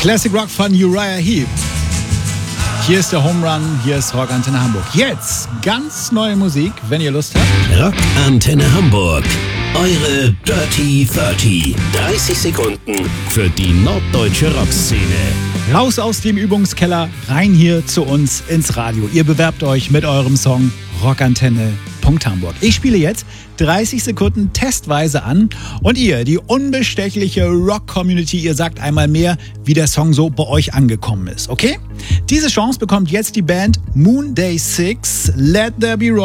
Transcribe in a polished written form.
Classic Rock von Uriah Heep. Hier ist der Home Run, hier ist Rock Antenne Hamburg. Jetzt ganz neue Musik, wenn ihr Lust habt. Rock Antenne Hamburg, eure Dirty 30. 30 Sekunden für die norddeutsche Rockszene. Raus aus dem Übungskeller, rein hier zu uns ins Radio. Ihr bewerbt euch mit eurem Song rockantenne.hamburg. Ich spiele jetzt 30 Sekunden testweise an und ihr, die unbestechliche Rock-Community, ihr sagt einmal mehr, wie der Song so bei euch angekommen ist, okay? Diese Chance bekommt jetzt die Band Moon Day 6, Let There Be Rock.